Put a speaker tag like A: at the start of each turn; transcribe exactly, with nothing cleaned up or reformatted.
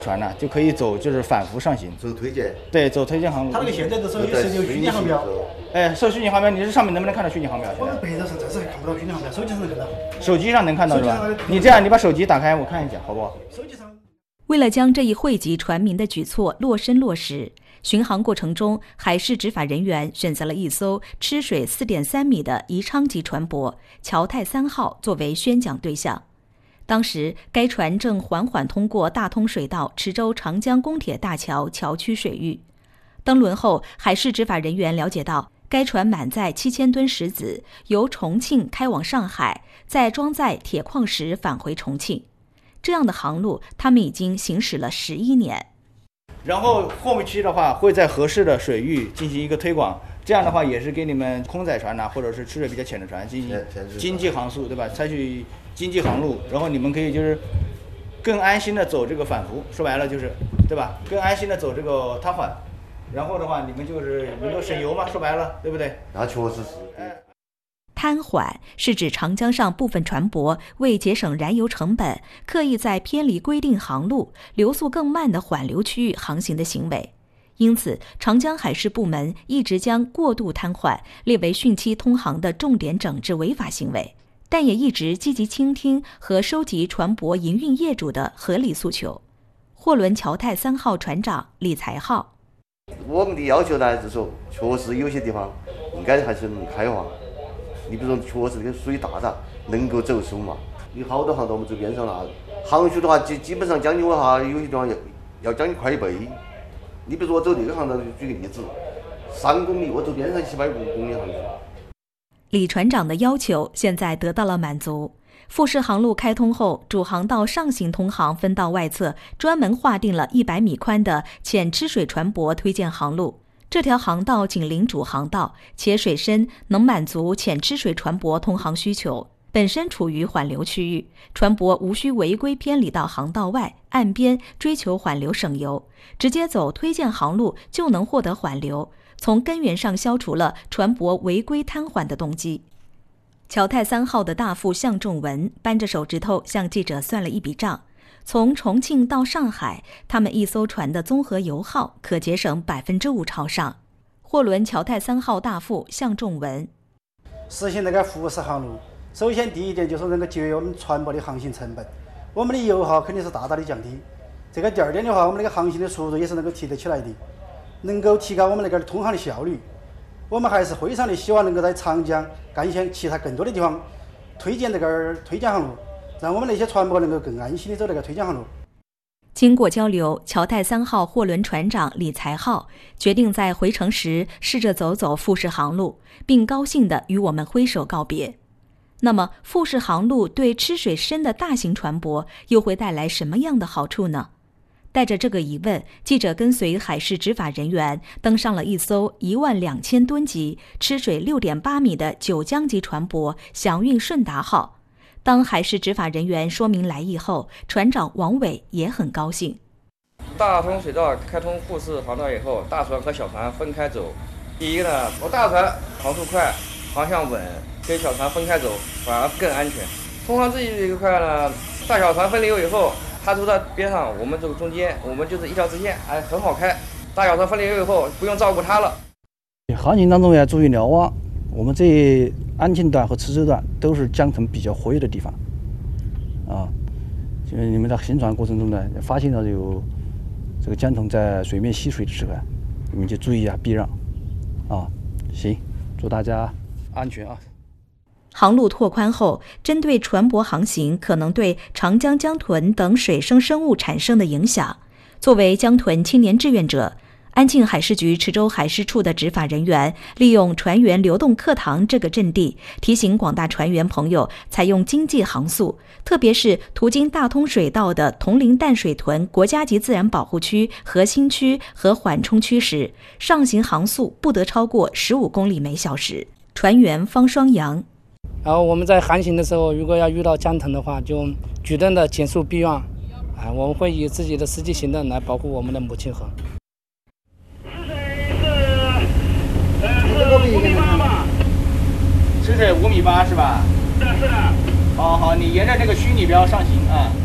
A: 船呢、啊、就可以走就是反复上行，
B: 走推荐，
A: 对，走推荐航路。
C: 它那个现在都是有设有虚拟航标，
A: 哎，设虚拟航标，你这上面能不能看到虚拟航标？
C: 我们白照上暂时还看不到虚拟航标，手机上能看到。
A: 手机上能看到是吧？你这样，你把手机打开，我看一下，好不好？
C: 手机上。
D: 为了将这一惠及船民的举措落身落实，巡航过程中，海事执法人员选择了一艘吃水 四点三 米的宜昌级船舶“侨泰三号”作为宣讲对象。当时，该船正缓缓通过大通水道池州长江公铁大桥桥区水域。登轮后，海事执法人员了解到，该船满载七千吨石子，由重庆开往上海，再装载铁矿石返回重庆。这样的航路，他们已经行驶了十一年。
A: 然后后期的话，会在合适的水域进行一个推广。这样的话，也是给你们空载船呐、啊，或者是吃水比较浅的船进行经济航速，对吧？采取经济航路，然后你们可以就是更安心的走这个反复，说白了就是，对吧？更安心的走这个瘫缓，然后的话，你们就是能够省油嘛，说白了，对不对？
B: 那确实是。
D: 瘫缓是指长江上部分船舶为节省燃油成本，刻意在偏离规定航路、流速更慢的缓流区域航行的行为。因此，长江海事部门一直将过度瘫缓列为汛期通航的重点整治违法行为，但也一直积极倾听和收集船舶营运业主的合理诉求。货轮侨泰三号船长李才浩：
B: 我们的要求呢，就是说，确实有些地方应该还是能开放。你比如说，确实这个水大大，能够走手嘛。有好多航道我们走边上了，航速的话基基本上将近我哈，有些地方要要将近快一倍。你比如说我走这个航道，举个例子，三公里，我走边上七百五公里航速。
D: 李船长的要求现在得到了满足。复式航路开通后，主航道上行通航分道外侧专门划定了一百米宽的浅吃水船舶推荐航路。这条航道紧邻主航道，且水深能满足浅吃水船舶通航需求。本身处于缓流区域，船舶无需违规偏离到航道外岸边追求缓流省油，直接走推荐航路就能获得缓流，从根源上消除了船舶违规瘫缓的动机。侨泰三号的大副向仲文扳着手指头向记者算了一笔账，从重庆到上海，他们一艘船的综合油耗可节省百分之五朝上。货轮侨泰三号大副向仲文：
C: 实行这个复式航路，首先第一点就是能够节约我们船舶的航行成本，我们的油耗肯定是大大的降低。这个第二点的话，我们那个航行的速度也是能够提得起来的，能够提高我们那个通航的效率。我们还是非常的希望能够在长江、赣县其他更多的地方推荐这个推荐航路，让我们那些船舶能够更安心的走这个推荐航路。
D: 经过交流，侨泰三号货轮船长李才浩决定在回程时试着走走复式航路，并高兴地与我们挥手告别。那么，复式航路对吃水深的大型船舶又会带来什么样的好处呢？带着这个疑问，记者跟随海事执法人员登上了一艘一万两千吨级、吃水六点八米的九江级船舶“祥运顺达号”。当海事执法人员说明来意后，船长王伟也很高兴。
E: 大通水道开通复式航道以后，大船和小船分开走。第一个呢，我大船航速快，航向稳，跟小船分开走反而更安全。通航这一块呢，大小船分流以后，它走到边上，我们走中间，我们就是一条直线，哎，很好开。大小船分流以后，不用照顾它了。
F: 航行当中要注意瞭望，我们这安庆段和池州段都是江层比较活跃的地方，啊，就是你们在行船过程中呢，发现到有这个江豚在水面吸水的时候，你们就注意啊，避让，啊，行，祝大家安全啊。
D: 航路拓宽后，针对船舶航行可能对长江江豚等水生生物产生的影响，作为江豚青年志愿者，安庆海事局池州海事处的执法人员利用船员流动课堂这个阵地，提醒广大船员朋友采用经济航速，特别是途经大通水道的铜陵淡水屯国家级自然保护区核心区和缓冲区时，上行航速不得超过十五公里每小时。船员方双阳。
G: 然后我们在航行的时候，如果要遇到江豚的话，就举动的减速避让，啊，我们会以自己的实际行动来保护我们的母亲河。
A: 五米八吧，吃水五米八是吧？是的，是的。好好，你沿着这个虚拟标上行啊。